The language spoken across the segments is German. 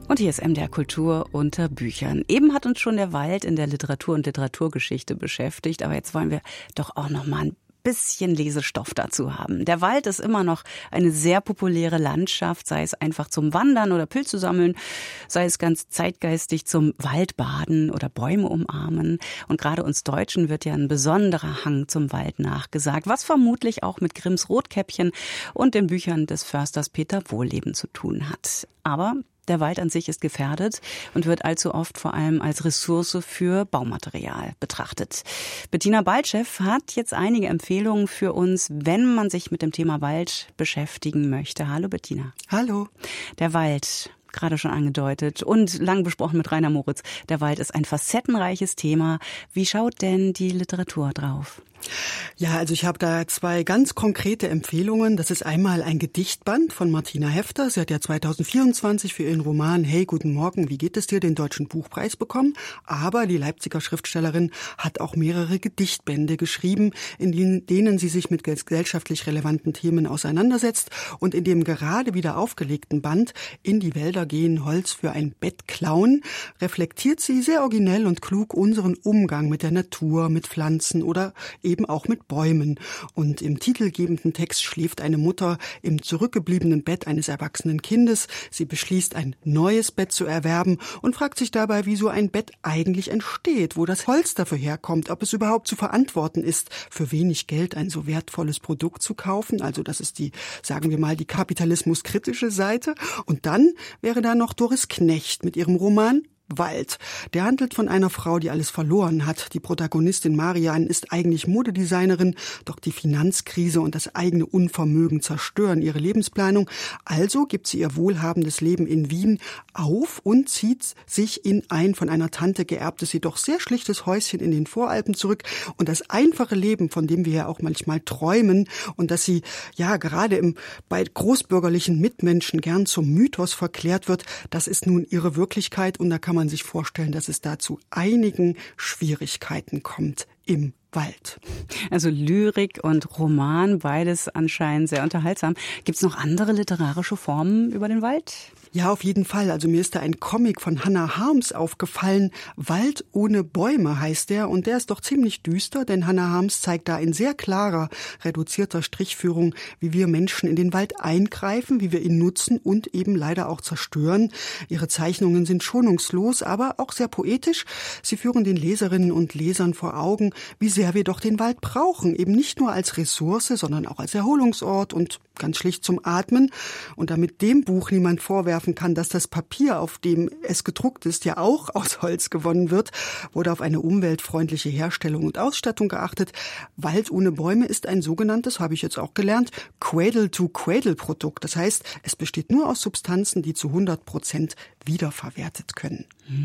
Und hier ist MDR Kultur unter Büchern. Eben hat uns schon der Wald in der Literatur und Literaturgeschichte beschäftigt, aber jetzt wollen wir doch auch noch mal ein bisschen Lesestoff dazu haben. Der Wald ist immer noch eine sehr populäre Landschaft, sei es einfach zum Wandern oder Pilze sammeln, sei es ganz zeitgeistig zum Waldbaden oder Bäume umarmen. Und gerade uns Deutschen wird ja ein besonderer Hang zum Wald nachgesagt, was vermutlich auch mit Grimms Rotkäppchen und den Büchern des Försters Peter Wohlleben zu tun hat. Aber der Wald an sich ist gefährdet und wird allzu oft vor allem als Ressource für Baumaterial betrachtet. Bettina Baltschew hat jetzt einige Empfehlungen für uns, wenn man sich mit dem Thema Wald beschäftigen möchte. Hallo Bettina. Hallo. Der Wald, gerade schon angedeutet und lang besprochen mit Rainer Moritz. Der Wald ist ein facettenreiches Thema. Wie schaut denn die Literatur drauf? Ja, also ich habe da zwei ganz konkrete Empfehlungen. Das ist einmal ein Gedichtband von Martina Hefter. Sie hat ja 2024 für ihren Roman Hey, guten Morgen, wie geht es dir? Den Deutschen Buchpreis bekommen. Aber die Leipziger Schriftstellerin hat auch mehrere Gedichtbände geschrieben, in denen sie sich mit gesellschaftlich relevanten Themen auseinandersetzt. Und in dem gerade wieder aufgelegten Band In die Wälder gehen, Holz für ein Bett klauen, reflektiert sie sehr originell und klug unseren Umgang mit der Natur, mit Pflanzen oder eben auch mit Bäumen. Und im titelgebenden Text schläft eine Mutter im zurückgebliebenen Bett eines erwachsenen Kindes. Sie beschließt, ein neues Bett zu erwerben und fragt sich dabei, wie so ein Bett eigentlich entsteht, wo das Holz dafür herkommt, ob es überhaupt zu verantworten ist, für wenig Geld ein so wertvolles Produkt zu kaufen. Also das ist die, sagen wir mal, die kapitalismuskritische Seite. Und dann wäre da noch Doris Knecht mit ihrem Roman Wald. Der handelt von einer Frau, die alles verloren hat. Die Protagonistin Marian ist eigentlich Modedesignerin, doch die Finanzkrise und das eigene Unvermögen zerstören ihre Lebensplanung. Also gibt sie ihr wohlhabendes Leben in Wien auf und zieht sich in ein von einer Tante geerbtes, jedoch sehr schlichtes Häuschen in den Voralpen zurück. Und das einfache Leben, von dem wir ja auch manchmal träumen und das sie ja gerade bei großbürgerlichen Mitmenschen gern zum Mythos verklärt wird, das ist nun ihre Wirklichkeit und da kann man sich vorstellen, dass es da zu einigen Schwierigkeiten kommt im Wald. Also Lyrik und Roman, beides anscheinend sehr unterhaltsam. Gibt es noch andere literarische Formen über den Wald? Ja, auf jeden Fall. Also mir ist da ein Comic von Hannah Harms aufgefallen. Wald ohne Bäume heißt der und der ist doch ziemlich düster, denn Hannah Harms zeigt da in sehr klarer, reduzierter Strichführung, wie wir Menschen in den Wald eingreifen, wie wir ihn nutzen und eben leider auch zerstören. Ihre Zeichnungen sind schonungslos, aber auch sehr poetisch. Sie führen den Leserinnen und Lesern vor Augen, wie sehr wir doch den Wald brauchen, eben nicht nur als Ressource, sondern auch als Erholungsort und ganz schlicht zum Atmen. Und damit dem Buch niemand vorwerfen kann, dass das Papier, auf dem es gedruckt ist, ja auch aus Holz gewonnen wird, wurde auf eine umweltfreundliche Herstellung und Ausstattung geachtet. Wald ohne Bäume ist ein sogenanntes, habe ich jetzt auch gelernt, Cradle-to-Cradle-Produkt. Das heißt, es besteht nur aus Substanzen, die zu 100% wiederverwertet können.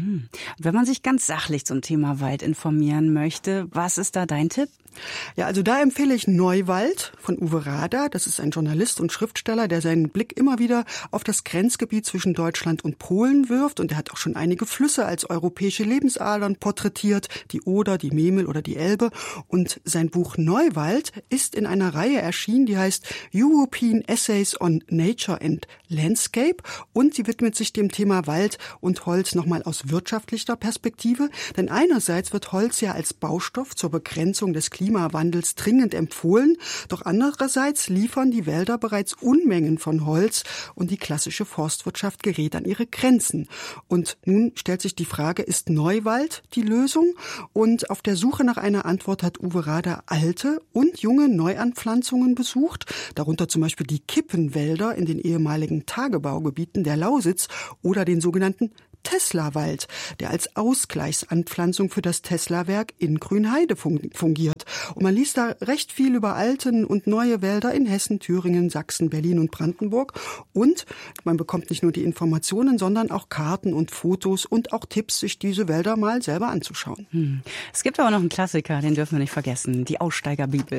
Wenn man sich ganz sachlich zum Thema Wald informieren möchte, was ist da dein Tipp? Ja, also da empfehle ich Neuwald von Uwe Rader. Das ist ein Journalist und Schriftsteller, der seinen Blick immer wieder auf das Grenzgebiet zwischen Deutschland und Polen wirft. Und er hat auch schon einige Flüsse als europäische Lebensadern porträtiert, die Oder, die Memel oder die Elbe. Und sein Buch Neuwald ist in einer Reihe erschienen, die heißt European Essays on Nature and Landscape. Und sie widmet sich dem Thema Wald und Holz nochmal aus wirtschaftlicher Perspektive. Denn einerseits wird Holz ja als Baustoff zur Begrenzung des Klimawandels dringend empfohlen, doch andererseits liefern die Wälder bereits Unmengen von Holz und die klassische Forstwirtschaft gerät an ihre Grenzen. Und nun stellt sich die Frage, ist Neuwald die Lösung? Und auf der Suche nach einer Antwort hat Uwe Rader alte und junge Neuanpflanzungen besucht, darunter zum Beispiel die Kippenwälder in den ehemaligen Tagebaugebieten der Lausitz oder den sogenannten Tesla-Wald, der als Ausgleichsanpflanzung für das Tesla-Werk in Grünheide fungiert. Und man liest da recht viel über alte und neue Wälder in Hessen, Thüringen, Sachsen, Berlin und Brandenburg. Und man bekommt nicht nur die Informationen, sondern auch Karten und Fotos und auch Tipps, sich diese Wälder mal selber anzuschauen. Es gibt aber noch einen Klassiker, den dürfen wir nicht vergessen, die Aussteigerbibel.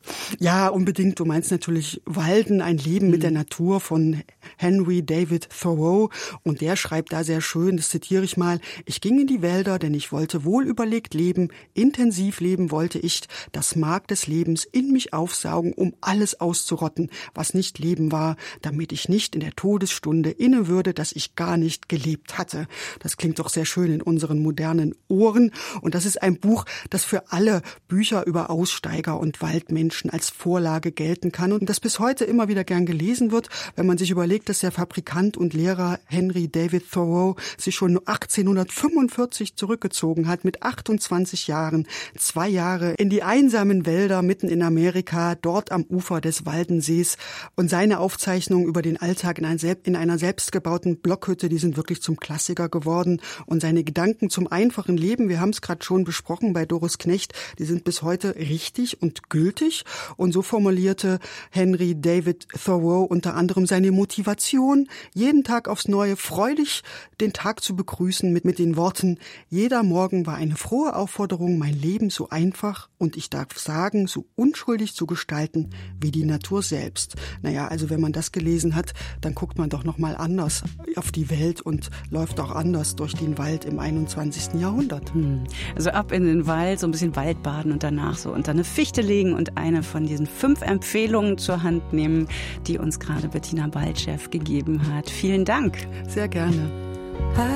Ja, unbedingt. Du meinst natürlich Walden, ein Leben mit der Natur von Henry David Thoreau. Und der schreibt da sehr schön, das zitiere ich mal: Ich ging in die Wälder, denn ich wollte wohlüberlegt leben, intensiv leben wollte ich, das Mark des Lebens in mich aufsaugen, um alles auszurotten, was nicht Leben war, damit ich nicht in der Todesstunde inne würde, dass ich gar nicht gelebt hatte. Das klingt doch sehr schön in unseren modernen Ohren. Und das ist ein Buch, das für alle Bücher über Aussteiger und Waldmenschen als Vorlage gelten kann und das bis heute immer wieder gern gelesen wird, wenn man sich überlegt, dass der Fabrikant und Lehrer Henry David Thoreau sich schon 1845 zurückgezogen hat, mit 28 Jahren, 2 Jahre in die einsamen Wälder mitten in Amerika, dort am Ufer des Waldensees. Und seine Aufzeichnungen über den Alltag in einer selbstgebauten Blockhütte, die sind wirklich zum Klassiker geworden. Und seine Gedanken zum einfachen Leben, wir haben es gerade schon besprochen bei Doris Knecht, die sind bis heute richtig und gültig. Und so formulierte Henry David Thoreau unter anderem seine Motivation, jeden Tag aufs Neue freudig den Tag zu begrüßen mit den Worten: Jeder Morgen war eine frohe Aufforderung, mein Leben so einfach und ich darf sagen, so unschuldig zu gestalten wie die Natur selbst. Naja, also wenn man das gelesen hat, dann guckt man doch noch mal anders auf die Welt und läuft auch anders durch den Wald im 21. Jahrhundert. Also ab in den Wald, so ein bisschen Waldbaden und danach so unter eine Fichte legen und eine von diesen 5 Empfehlungen zur Hand nehmen, die uns gerade Bettina Baltschew gegeben hat. Vielen Dank. Sehr gerne.